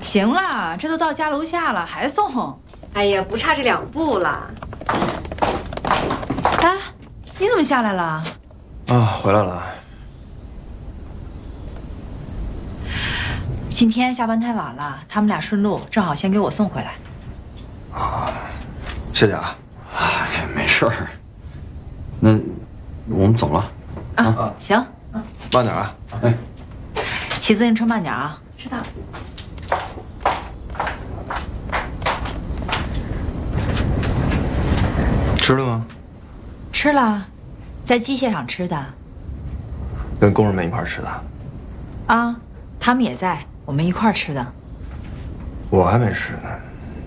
行了，这都到家楼下了，还送？ 哎呀，不差这2步了。 哎，你怎么下来了？ 啊，回来了。 今天下班太晚了，他们俩顺路，正好先给我送回来。 啊，谢谢啊。 哎，没事儿。那我们走了。 啊，行。 慢点啊。 哎， 骑自行车慢点啊。 知道。 吃了吗？ 吃了，在机械上吃的。 跟工人们一块吃的。 啊，他们也在，我们一块吃的。 我还没吃呢。